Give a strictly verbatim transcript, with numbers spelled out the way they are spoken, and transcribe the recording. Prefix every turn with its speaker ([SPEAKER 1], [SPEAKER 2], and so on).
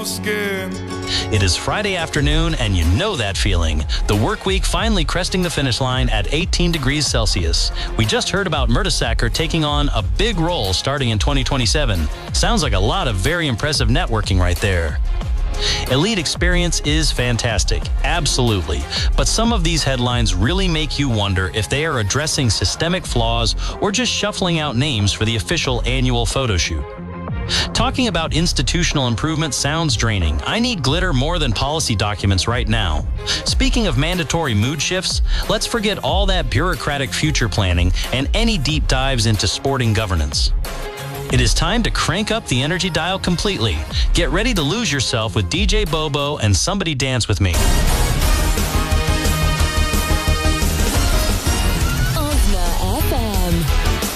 [SPEAKER 1] skin.
[SPEAKER 2] It is Friday afternoon, and you know that feeling. The work week finally cresting the finish line at eighteen degrees Celsius. We just heard about Mertesacker taking on a big role starting in twenty twenty-seven. Sounds like a lot of very impressive networking right there. Elite Experience is fantastic, absolutely. But some of these headlines really make you wonder if they are addressing systemic flaws or just shuffling out names for the official annual photo shoot. Talking about institutional improvement sounds draining. I need glitter more than policy documents right now. Speaking of mandatory mood shifts, let's forget all that bureaucratic future planning and any deep dives into sporting governance. It is time to crank up the energy dial completely. Get ready to lose yourself with D J Bobo and Somebody Dance With Me.